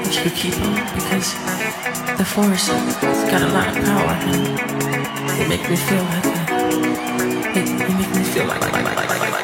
that you could keep on because the force has got a lot of power and it makes me feel like it makes me feel like